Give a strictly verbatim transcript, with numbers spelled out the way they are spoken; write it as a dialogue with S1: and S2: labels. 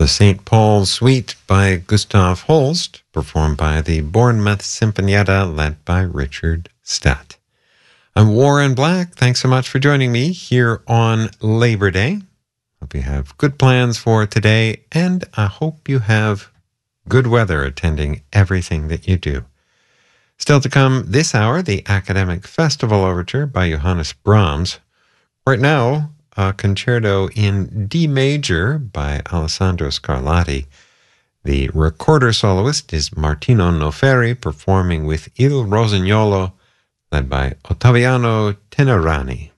S1: The Saint Paul Suite by Gustav Holst, performed by the Bournemouth Sinfonietta, led by Richard Stutt. I'm Warren Black. Thanks so much for joining me here on Labor Day. Hope you have good plans for today, and I hope you have good weather attending everything that you do. Still to come this hour, the Academic Festival Overture by Johannes Brahms. Right now, a concerto in D major by Alessandro Scarlatti. The recorder soloist is Martino Noferi, performing with Il Rossignolo, led by Ottaviano Tenerani.